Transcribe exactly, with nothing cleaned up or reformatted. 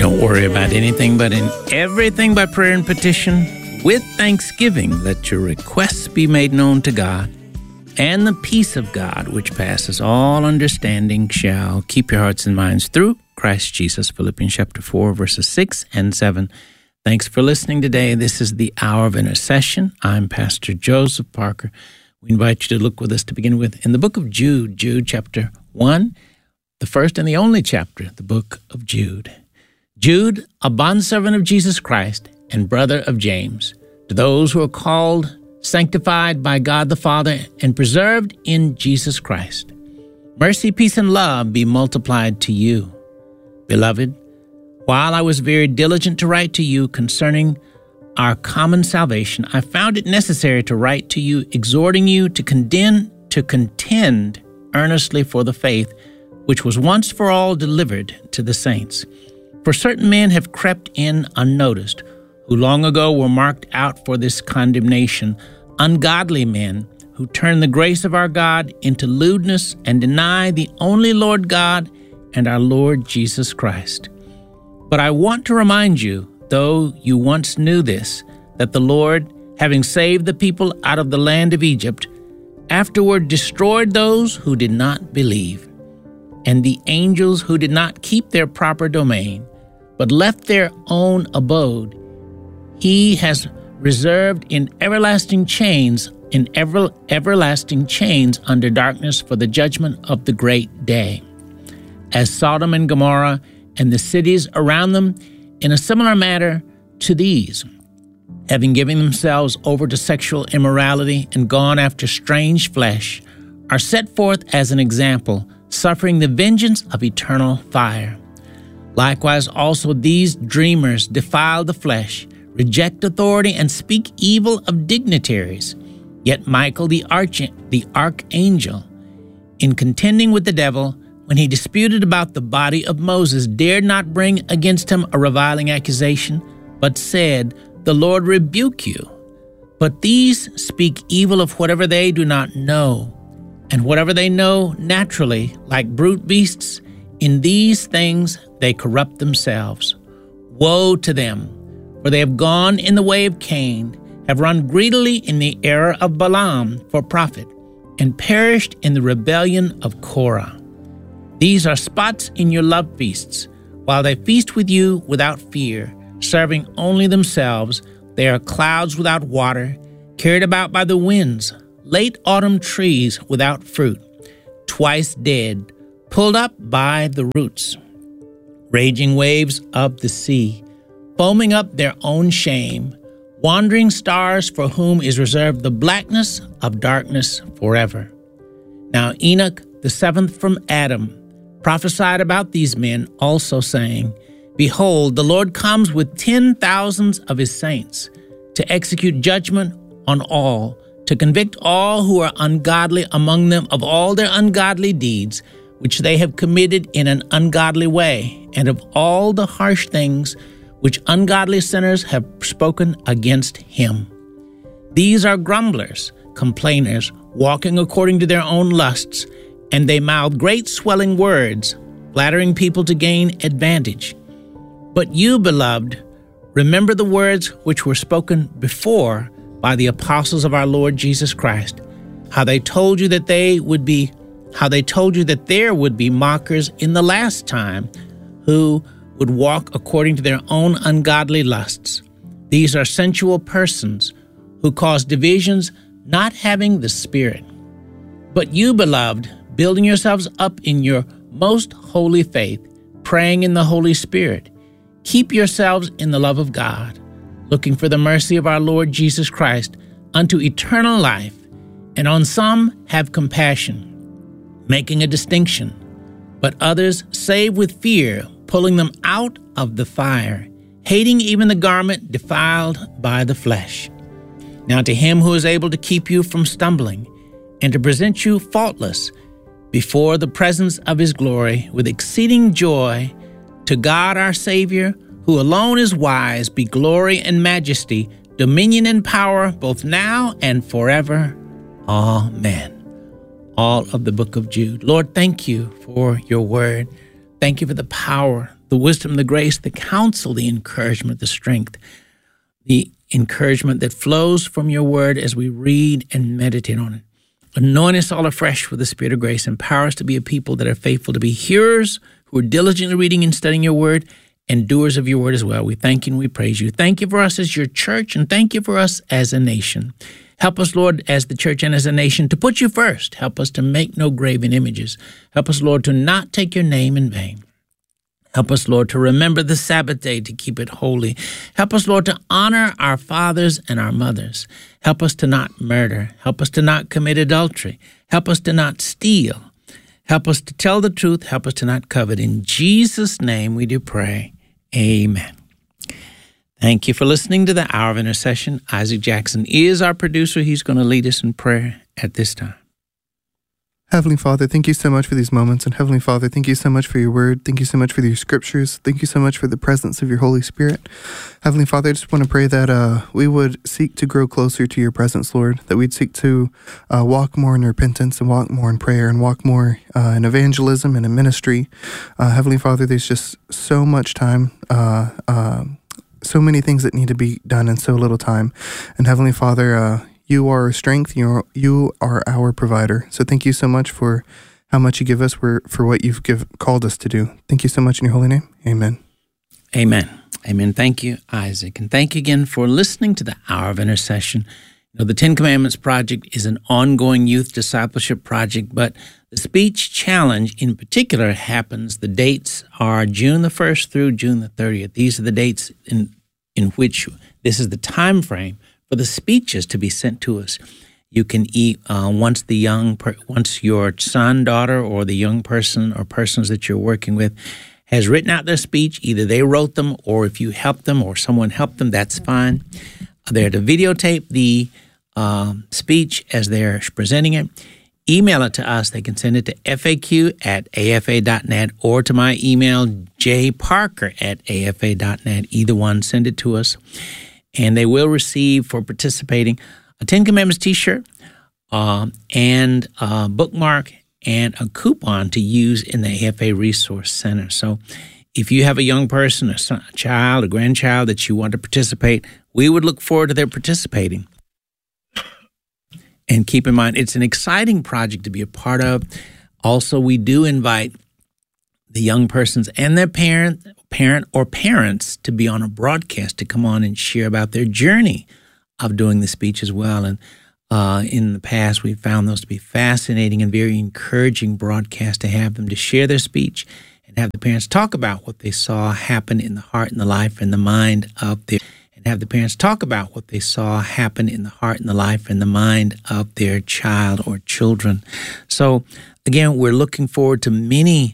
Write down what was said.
Don't worry about anything, but in everything by prayer and petition, with thanksgiving, let your requests be made known to God, and the peace of God, which passes all understanding, shall keep your hearts and minds through Christ Jesus. Philippians chapter four, verses six and seven. Thanks for listening today. This is the Hour of Intercession. I'm Pastor Joseph Parker. We invite you to look with us to begin with in the book of Jude, Jude chapter one, the first and the only chapter, the book of Jude. Jude, a bondservant of Jesus Christ and brother of James, to those who are called, sanctified by God the Father, and preserved in Jesus Christ. Mercy, peace, and love be multiplied to you. Beloved, while I was very diligent to write to you concerning our common salvation, I found it necessary to write to you, exhorting you to contend, to contend earnestly for the faith which was once for all delivered to the saints. For certain men have crept in unnoticed, who long ago were marked out for this condemnation, ungodly men who turn the grace of our God into lewdness and deny the only Lord God and our Lord Jesus Christ. But I want to remind you, though you once knew this, that the Lord, having saved the people out of the land of Egypt, afterward destroyed those who did not believe, and the angels who did not keep their proper domain, but left their own abode. He has reserved in everlasting chains, in ever, everlasting chains under darkness for the judgment of the great day. As Sodom and Gomorrah and the cities around them, in a similar manner to these, having given themselves over to sexual immorality and gone after strange flesh, are set forth as an example, suffering the vengeance of eternal fire. Likewise also these dreamers defile the flesh, reject authority, and speak evil of dignitaries. Yet Michael the, arch- the archangel, in contending with the devil, when he disputed about the body of Moses, dared not bring against him a reviling accusation, but said, "The Lord rebuke you." But these speak evil of whatever they do not know, and whatever they know naturally, like brute beasts, in these things they corrupt themselves. Woe to them, for they have gone in the way of Cain, have run greedily in the error of Balaam for profit, and perished in the rebellion of Korah. These are spots in your love feasts. While they feast with you without fear, serving only themselves, they are clouds without water, carried about by the winds, late autumn trees without fruit, twice dead, pulled up by the roots, raging waves of the sea, foaming up their own shame, wandering stars for whom is reserved the blackness of darkness forever. Now Enoch, the seventh from Adam, prophesied about these men, also saying, "Behold, the Lord comes with ten thousands of his saints, to execute judgment on all, to convict all who are ungodly among them of all their ungodly deeds, which they have committed in an ungodly way, and of all the harsh things which ungodly sinners have spoken against him. These are grumblers, complainers, walking according to their own lusts, and they mouth great swelling words, flattering people to gain advantage. But you, beloved, remember the words which were spoken before by the apostles of our Lord Jesus Christ, how they told you that they would be, how they told you that there would be mockers in the last time, who would walk according to their own ungodly lusts. These are sensual persons who cause divisions, not having the Spirit. But you, beloved, building yourselves up in your most holy faith, praying in the Holy Spirit, keep yourselves in the love of God, looking for the mercy of our Lord Jesus Christ unto eternal life, and on some have compassion, making a distinction, but others save with fear, pulling them out of the fire, hating even the garment defiled by the flesh. Now to him who is able to keep you from stumbling, and to present you faultless before the presence of his glory with exceeding joy, to God our Savior, who alone is wise, be glory and majesty, dominion and power, both now and forever. Amen. All of the book of Jude. Lord, thank you for your word. Thank you for the power, the wisdom, the grace, the counsel, the encouragement, the strength, the encouragement that flows from your word as we read and meditate on it. Anoint us all afresh with the Spirit of grace. Empower us to be a people that are faithful, to be hearers who are diligently reading and studying your word, and doers of your word as well. We thank you and we praise you. Thank you for us as your church, and thank you for us as a nation. Help us, Lord, as the church and as a nation, to put you first. Help us to make no graven images. Help us, Lord, to not take your name in vain. Help us, Lord, to remember the Sabbath day, to keep it holy. Help us, Lord, to honor our fathers and our mothers. Help us to not murder. Help us to not commit adultery. Help us to not steal. Help us to tell the truth. Help us to not covet. In Jesus' name we do pray. Amen. Thank you for listening to the Hour of Intercession. Isaac Jackson is our producer. He's going to lead us in prayer at this time. Heavenly Father, thank you so much for these moments. And Heavenly Father, thank you so much for your word. Thank you so much for your scriptures. Thank you so much for the presence of your Holy Spirit. Heavenly Father, I just want to pray that uh, we would seek to grow closer to your presence, Lord, that we'd seek to uh, walk more in repentance and walk more in prayer and walk more uh, in evangelism and in ministry. Uh, Heavenly Father, there's just so much time, uh, uh, so many things that need to be done in so little time. And Heavenly Father, uh, you are our strength. You are, you are our provider. So thank you so much for how much you give us, for, for what you've give, called us to do. Thank you so much in your holy name. Amen. Amen. Amen. Thank you, Isaac. And thank you again for listening to the Hour of Intercession. You know, the Ten Commandments Project is an ongoing youth discipleship project, but the Speech Challenge in particular happens. The dates are June the first through June the thirtieth. These are the dates in, in which this is the time frame for the speeches to be sent to us. You can eat uh, once the young, per, once your son, daughter, or the young person or persons that you're working with has written out their speech. Either they wrote them, or if you helped them, or someone helped them, that's fine. They're to videotape the um, speech as they're presenting it. Email it to us. They can send it to F A Q at A F A dot net or to my email, jparker at A F A dot net. Either one, send it to us. And they will receive, for participating, a Ten Commandments t-shirt um, and a bookmark and a coupon to use in the A F A Resource Center. So if you have a young person, a, son, a child, a grandchild that you want to participate, we would look forward to their participating. And keep in mind, it's an exciting project to be a part of. Also, we do invite the young persons and their parent, parent or parents to be on a broadcast, to come on and share about their journey of doing the speech as well. And uh, in the past, we've found those to be fascinating and very encouraging broadcasts, to have them to share their speech and have the parents talk about what they saw happen in the heart and the life and the mind of their and have the parents talk about what they saw happen in the heart and the life and the mind of their child or children. So again, we're looking forward to many